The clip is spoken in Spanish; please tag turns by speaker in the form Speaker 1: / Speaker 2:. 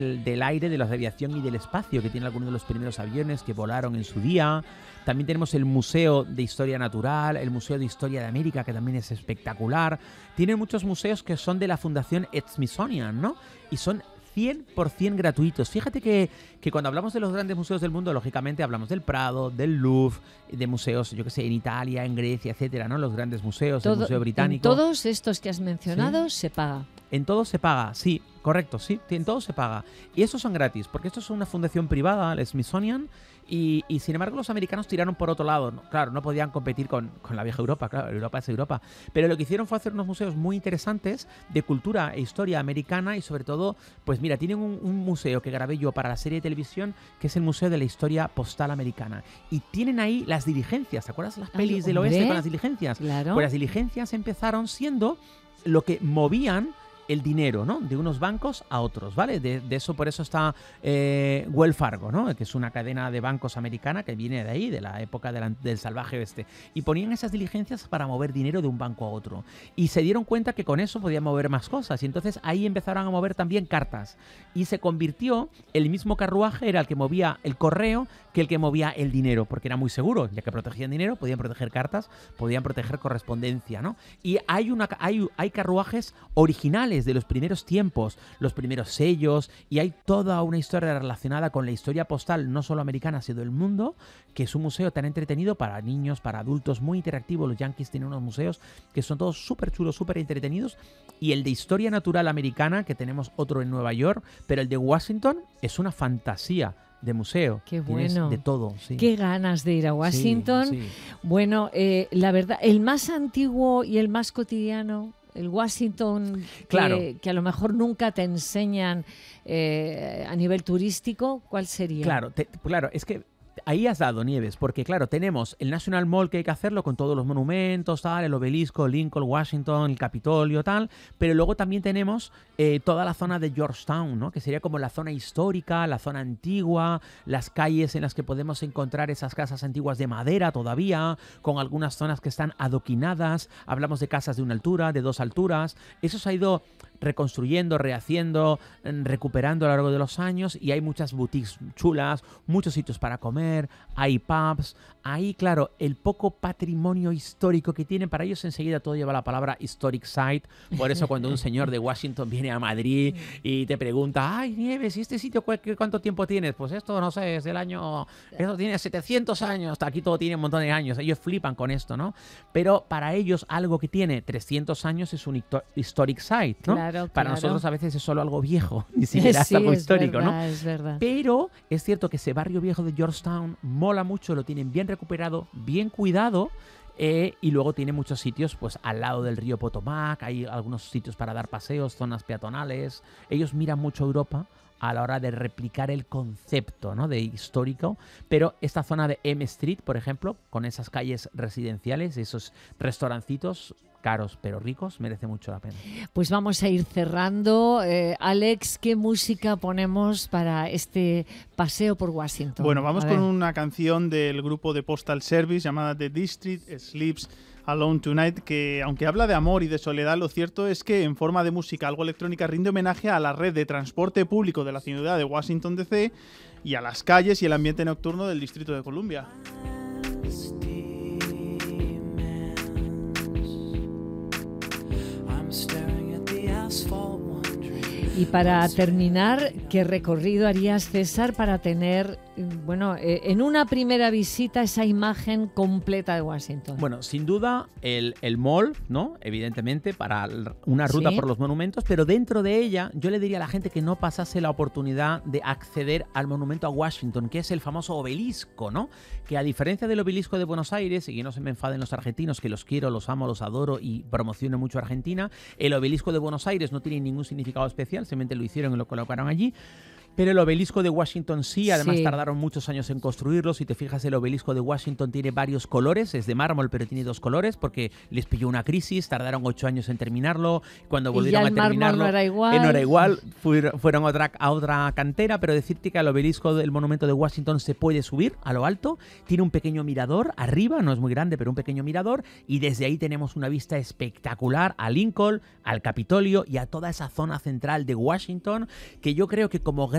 Speaker 1: del aire, de la aviación y del espacio, que tiene algunos de los primeros aviones que volaron en su día. También tenemos el Museo de Historia Natural, el Museo de Historia de América, que también es espectacular. Tienen muchos museos que son de la Fundación Smithsonian, ¿no? Y son 100% gratuitos. Fíjate que cuando hablamos de los grandes museos del mundo, lógicamente hablamos del Prado, del Louvre, de museos, yo que sé, en Italia, en Grecia, etcétera, ¿no? Los grandes museos, el Museo Británico.
Speaker 2: En todos estos que has mencionado, ¿sí? Se paga.
Speaker 1: En todo se paga, sí, correcto, sí, en todo se paga. Y estos son gratis, porque esto es una fundación privada, el Smithsonian, y sin embargo los americanos tiraron por otro lado. Claro, no podían competir con la vieja Europa, claro, Europa es Europa. Pero lo que hicieron fue hacer unos museos muy interesantes de cultura e historia americana y sobre todo, pues mira, tienen un museo que grabé yo para la serie de televisión, que es el Museo de la Historia Postal Americana. Y tienen ahí las diligencias, ¿te acuerdas las pelis del oeste con las diligencias?
Speaker 2: Claro.
Speaker 1: Pues las diligencias empezaron siendo lo que movían el dinero, ¿no? De unos bancos a otros, ¿vale? De eso, por eso está Wells Fargo, ¿no? Que es una cadena de bancos americana que viene de ahí, de la época del salvaje oeste. Y ponían esas diligencias para mover dinero de un banco a otro. Y se dieron cuenta que con eso podían mover más cosas. Y entonces ahí empezaron a mover también cartas. Y se convirtió, el mismo carruaje era el que movía el correo que el que movía el dinero, porque era muy seguro, ya que protegían dinero, podían proteger cartas, podían proteger correspondencia, ¿no? Y hay carruajes originales de los primeros tiempos, los primeros sellos, y hay toda una historia relacionada con la historia postal, no solo americana, sino del mundo, que es un museo tan entretenido para niños, para adultos, muy interactivo. Los Yankees tienen unos museos que son todos súper chulos, súper entretenidos, y el de historia natural americana, que tenemos otro en Nueva York, pero el de Washington es una fantasía de museo.
Speaker 2: Qué
Speaker 1: Tienes
Speaker 2: bueno.
Speaker 1: de todo, sí.
Speaker 2: Qué ganas de ir a Washington.
Speaker 1: Sí, sí.
Speaker 2: Bueno, la verdad, el más antiguo y el más cotidiano, el Washington,
Speaker 1: Claro.
Speaker 2: que a lo mejor nunca te enseñan a nivel turístico, ¿cuál sería?
Speaker 1: Claro, es que ahí has dado, Nieves, porque claro, tenemos el National Mall, que hay que hacerlo con todos los monumentos, tal, el obelisco, Lincoln, Washington, el Capitolio, tal, pero luego también tenemos toda la zona de Georgetown, ¿no? Que sería como la zona histórica, la zona antigua, las calles en las que podemos encontrar esas casas antiguas de madera todavía, con algunas zonas que están adoquinadas. Hablamos de casas de una altura, de dos alturas. Eso se ha ido reconstruyendo, rehaciendo, recuperando a lo largo de los años, y hay muchas boutiques chulas, muchos sitios para comer, hay pubs. Ahí, claro, el poco patrimonio histórico que tienen, para ellos enseguida todo lleva la palabra historic site. Por eso cuando un señor de Washington viene a Madrid y te pregunta, ay, Nieves, ¿y este sitio cuánto tiempo tienes? Pues esto, no sé, es del año, esto tiene 700 años, hasta aquí todo tiene un montón de años. Ellos flipan con esto, ¿no? Pero para ellos algo que tiene 300 años es un historic site, ¿no?
Speaker 2: Claro,
Speaker 1: para nosotros a veces es solo algo viejo, ni siquiera es algo histórico,
Speaker 2: verdad,
Speaker 1: ¿no?
Speaker 2: Es verdad.
Speaker 1: Pero es cierto que ese barrio viejo de Georgetown mola mucho, lo tienen bien recuperado, bien cuidado, y luego tiene muchos sitios pues al lado del río Potomac, hay algunos sitios para dar paseos, zonas peatonales. Ellos miran mucho Europa a la hora de replicar el concepto, ¿no? De histórico, pero esta zona de M Street, por ejemplo, con esas calles residenciales, esos restaurancitos caros pero ricos, merece mucho la pena.
Speaker 2: Pues vamos a ir cerrando. Alex, ¿qué música ponemos para este paseo por Washington?
Speaker 3: Bueno, vamos con una canción del grupo de Postal Service llamada The District Sleeps Alone Tonight, que aunque habla de amor y de soledad, lo cierto es que en forma de música algo electrónica rinde homenaje a la red de transporte público de la ciudad de Washington DC y a las calles y el ambiente nocturno del Distrito de Columbia.
Speaker 2: Y para terminar, ¿qué recorrido harías, César, para tener, bueno, en una primera visita esa imagen completa de Washington?
Speaker 1: Bueno, sin duda el mall, ¿no? Evidentemente, para una ruta
Speaker 2: ¿Sí?
Speaker 1: por los monumentos, pero dentro de ella yo le diría a la gente que no pasase la oportunidad de acceder al monumento a Washington, que es el famoso obelisco, ¿no? Que a diferencia del obelisco de Buenos Aires, y que no se me enfaden los argentinos, que los quiero, los amo, los adoro y promociono mucho a Argentina, el obelisco de Buenos Aires no tiene ningún significado especial, simplemente lo hicieron y lo colocaron allí. Pero el obelisco de Washington sí, además
Speaker 2: Sí.
Speaker 1: tardaron muchos años en construirlo. Si te fijas, el obelisco de Washington tiene varios colores, es de mármol, pero tiene dos colores porque les pilló una crisis, tardaron 8 años en terminarlo. Cuando
Speaker 2: Y
Speaker 1: volvieron
Speaker 2: ya
Speaker 1: a
Speaker 2: el mármol
Speaker 1: terminarlo,
Speaker 2: no era igual.
Speaker 1: no era igual, fueron a otra cantera, pero decirte que al obelisco del monumento de Washington se puede subir a lo alto, tiene un pequeño mirador arriba, no es muy grande, pero un pequeño mirador, y desde ahí tenemos una vista espectacular a Lincoln, al Capitolio y a toda esa zona central de Washington, que yo creo que como gran